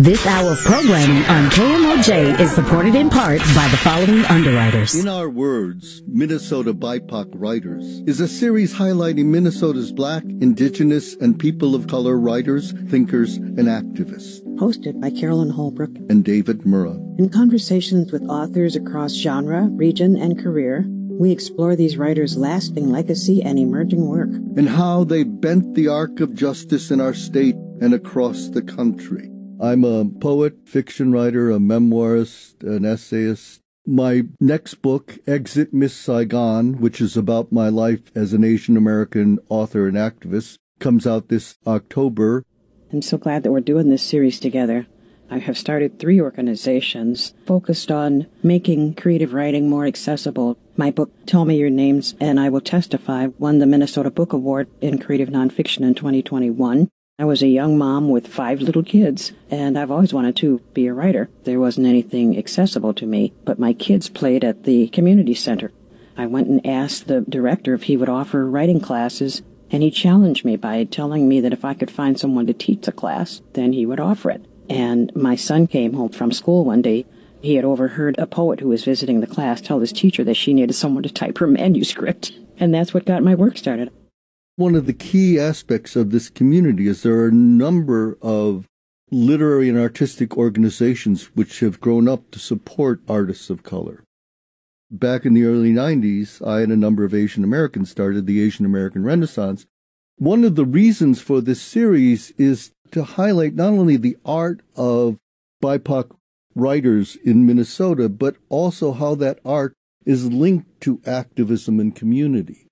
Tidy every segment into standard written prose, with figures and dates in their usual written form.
This hour of programming on KMOJ is supported in part by the following underwriters. In Our Words, Minnesota BIPOC Writers is a series highlighting Minnesota's Black, Indigenous, and people of color writers, thinkers, and activists. Hosted by Carolyn Holbrook and David Murrah. In conversations with authors across genre, region, and career, we explore these writers' lasting legacy and emerging work. And how they bent the arc of justice in our state and across the country. I'm a poet, fiction writer, a memoirist, an essayist. My next book, Exit Miss Saigon, which is about my life as an Asian American author and activist, comes out this October. I'm so glad that we're doing this series together. I have started 3 organizations focused on making creative writing more accessible. My book, Tell Me Your Names and I Will Testify, won the Minnesota Book Award in Creative Nonfiction in 2021. I was a young mom with 5 little kids, and I've always wanted to be a writer. There wasn't anything accessible to me, but my kids played at the community center. I went and asked the director if he would offer writing classes, and he challenged me by telling me that if I could find someone to teach the class, then he would offer it. And my son came home from school one day. He had overheard a poet who was visiting the class tell his teacher that she needed someone to type her manuscript, and that's what got my work started. One of the key aspects of this community is there are a number of literary and artistic organizations which have grown up to support artists of color. Back in the early 90s, I and a number of Asian Americans started the Asian American Renaissance. One of the reasons for this series is to highlight not only the art of BIPOC writers in Minnesota, but also how that art is linked to activism and community.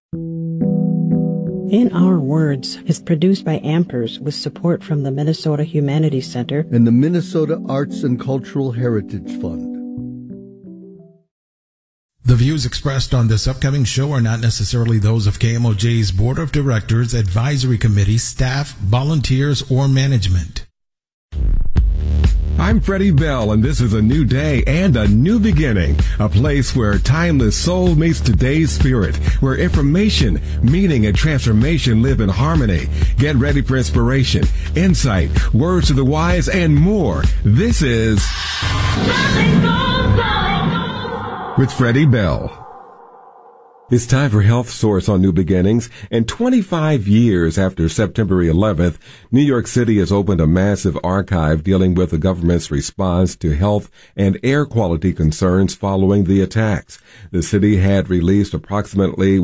In Our Words is produced by Ampers with support from the Minnesota Humanities Center and the Minnesota Arts and Cultural Heritage Fund. The views expressed on this upcoming show are not necessarily those of KMOJ's Board of Directors, Advisory Committee, staff, volunteers, or management. I'm Freddie Bell, and this is a new day and a new beginning, a place where timeless soul meets today's spirit, where information, meaning, and transformation live in harmony. Get ready for inspiration, insight, words to the wise, and more. This is with Freddie Bell. It's time for Health Source on New Beginnings, and 25 years after September 11th, New York City has opened a massive archive dealing with the government's response to health and air quality concerns following the attacks. The city had released approximately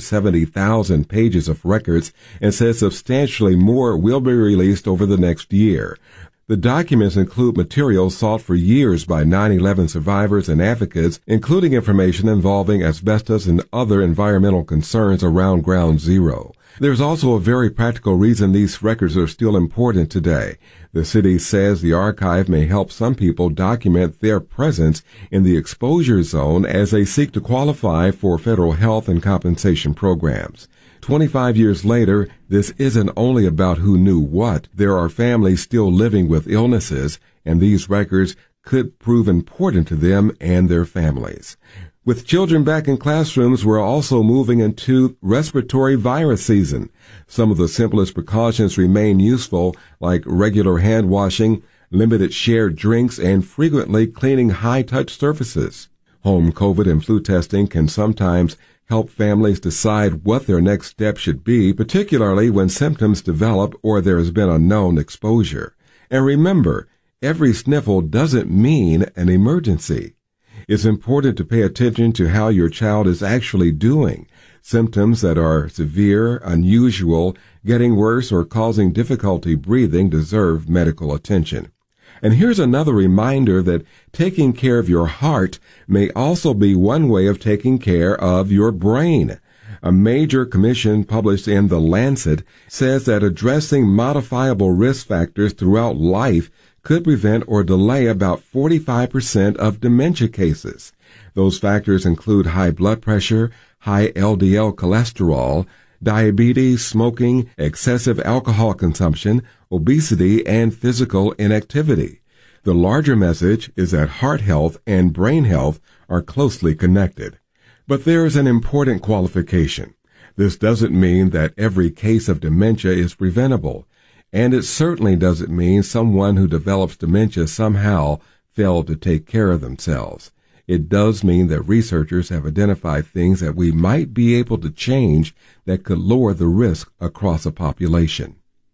170,000 pages of records and says substantially more will be released over the next year. The documents include materials sought for years by 9/11 survivors and advocates, including information involving asbestos and other environmental concerns around Ground Zero. There's also a very practical reason these records are still important today. The city says the archive may help some people document their presence in the exposure zone as they seek to qualify for federal health and compensation programs. 25 years later, this isn't only about who knew what. There are families still living with illnesses, and these records could prove important to them and their families. With children back in classrooms, we're also moving into respiratory virus season. Some of the simplest precautions remain useful, like regular hand washing, limited shared drinks, and frequently cleaning high-touch surfaces. Home COVID and flu testing can sometimes help families decide what their next step should be, particularly when symptoms develop or there has been a known exposure. And remember, every sniffle doesn't mean an emergency. It's important to pay attention to how your child is actually doing. Symptoms that are severe, unusual, getting worse, or causing difficulty breathing deserve medical attention. And here's another reminder that taking care of your heart may also be one way of taking care of your brain. A major commission published in The Lancet says that addressing modifiable risk factors throughout life could prevent or delay about 45% of dementia cases. Those factors include high blood pressure, high LDL cholesterol, diabetes, smoking, excessive alcohol consumption, obesity, and physical inactivity. The larger message is that heart health and brain health are closely connected. But there is an important qualification. This doesn't mean that every case of dementia is preventable. And it certainly doesn't mean someone who develops dementia somehow failed to take care of themselves. It does mean that researchers have identified things that we might be able to change that could lower the risk across a population.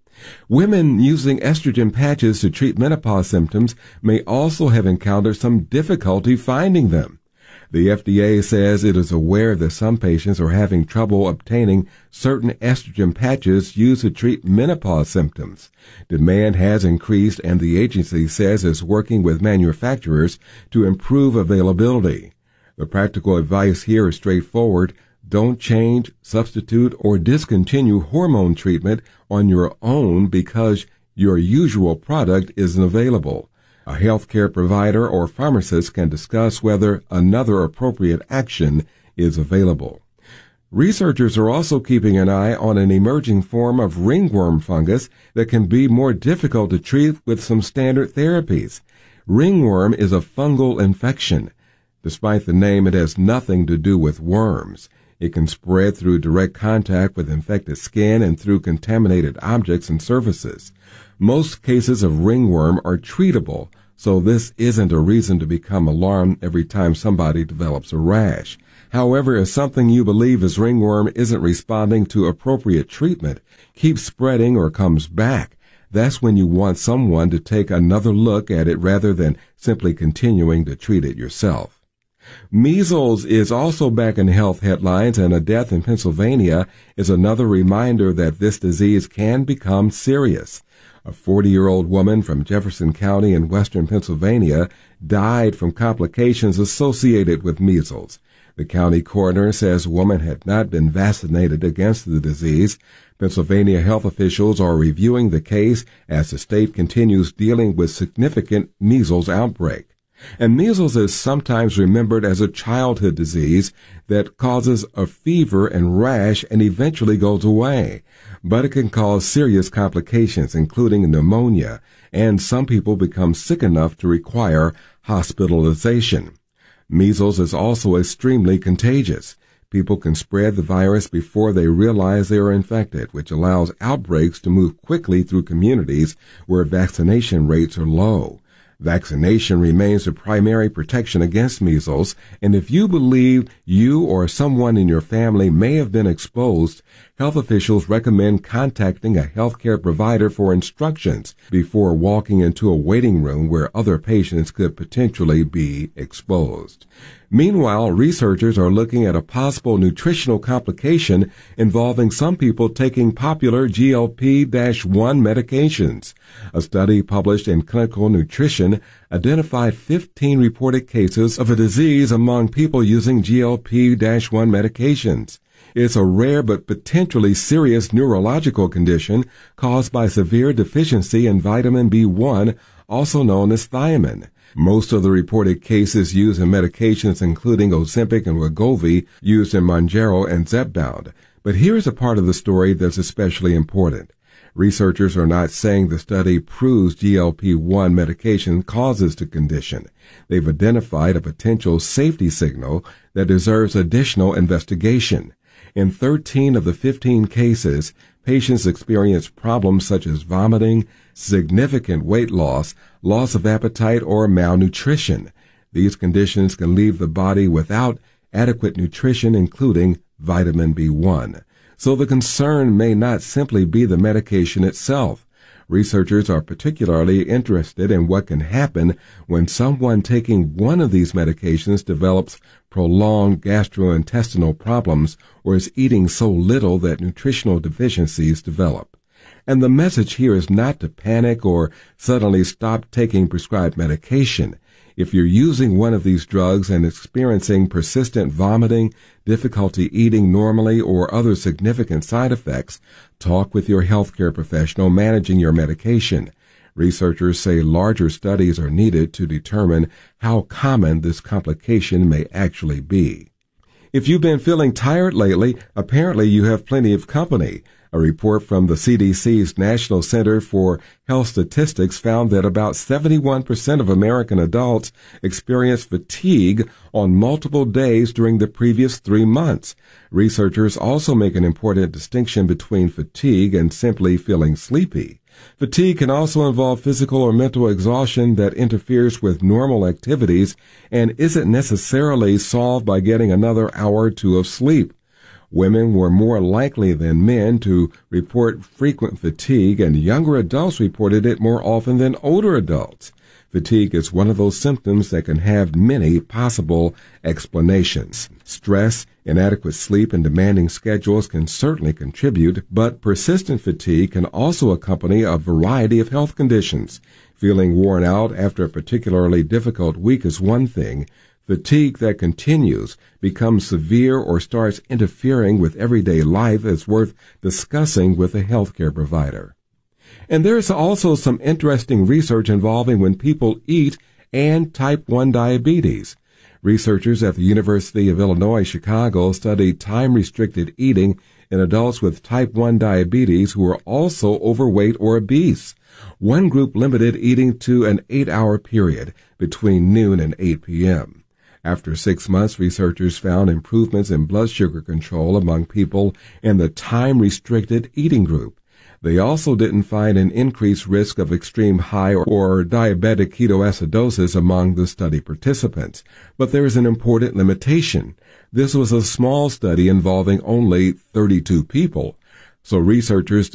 Women using estrogen patches to treat menopause symptoms may also have encountered some difficulty finding them. The FDA says it is aware that some patients are having trouble obtaining certain estrogen patches used to treat menopause symptoms. Demand has increased, and the agency says it's working with manufacturers to improve availability. The practical advice here is straightforward. Don't change, substitute, or discontinue hormone treatment on your own because your usual product isn't available. A healthcare provider or pharmacist can discuss whether another appropriate action is available. Researchers are also keeping an eye on an emerging form of ringworm fungus that can be more difficult to treat with some standard therapies. Ringworm is a fungal infection. Despite the name, it has nothing to do with worms. It can spread through direct contact with infected skin and through contaminated objects and surfaces. Most cases of ringworm are treatable, so this isn't a reason to become alarmed every time somebody develops a rash. However, if something you believe is ringworm isn't responding to appropriate treatment, keeps spreading, or comes back, that's when you want someone to take another look at it rather than simply continuing to treat it yourself. Measles is also back in health headlines, and a death in Pennsylvania is another reminder that this disease can become serious. A 40-year-old woman from Jefferson County in western Pennsylvania died from complications associated with measles. The county coroner says the woman had not been vaccinated against the disease. Pennsylvania health officials are reviewing the case as the state continues dealing with significant measles outbreak. And measles is sometimes remembered as a childhood disease that causes a fever and rash and eventually goes away. But it can cause serious complications, including pneumonia, and some people become sick enough to require hospitalization. Measles is also extremely contagious. People can spread the virus before they realize they are infected, which allows outbreaks to move quickly through communities where vaccination rates are low. Vaccination remains the primary protection against measles, and if you believe you or someone in your family may have been exposed, health officials recommend contacting a healthcare provider for instructions before walking into a waiting room where other patients could potentially be exposed. Meanwhile, researchers are looking at a possible nutritional complication involving some people taking popular GLP-1 medications. A study published in Clinical Nutrition identified 15 reported cases of a disease among people using GLP-1 medications. It's a rare but potentially serious neurological condition caused by severe deficiency in vitamin B1, also known as thiamine. Most of the reported cases used in medications including Ozempic and Wegovy used in Mounjaro and Zepbound. But here's a part of the story that's especially important. Researchers are not saying the study proves GLP-1 medication causes the condition. They've identified a potential safety signal that deserves additional investigation. In 13 of the 15 cases, patients experienced problems such as vomiting, significant weight loss, loss of appetite, or malnutrition. These conditions can leave the body without adequate nutrition, including vitamin B1. So the concern may not simply be the medication itself. Researchers are particularly interested in what can happen when someone taking one of these medications develops prolonged gastrointestinal problems or is eating so little that nutritional deficiencies develop. And the message here is not to panic or suddenly stop taking prescribed medication. If you're using one of these drugs and experiencing persistent vomiting, difficulty eating normally, or other significant side effects, talk with your healthcare professional managing your medication. Researchers say larger studies are needed to determine how common this complication may actually be. If you've been feeling tired lately, apparently you have plenty of company. A report from the CDC's National Center for Health Statistics found that about 71% of American adults experienced fatigue on multiple days during the previous 3 months. Researchers also make an important distinction between fatigue and simply feeling sleepy. Fatigue can also involve physical or mental exhaustion that interferes with normal activities and isn't necessarily solved by getting another hour or two of sleep. Women were more likely than men to report frequent fatigue, and younger adults reported it more often than older adults. Fatigue is one of those symptoms that can have many possible explanations. Stress, inadequate sleep, and demanding schedules can certainly contribute, but persistent fatigue can also accompany a variety of health conditions. Feeling worn out after a particularly difficult week is one thing. Fatigue that continues, becomes severe, or starts interfering with everyday life is worth discussing with a healthcare provider. And there's also some interesting research involving when people eat and type 1 diabetes. Researchers at the University of Illinois Chicago studied time-restricted eating in adults with type 1 diabetes who were also overweight or obese. One group limited eating to an 8-hour period between noon and 8 p.m. After 6 months, researchers found improvements in blood sugar control among people in the time-restricted eating group. They also didn't find an increased risk of extreme high or diabetic ketoacidosis among the study participants. But there is an important limitation. This was a small study involving only 32 people. So researchers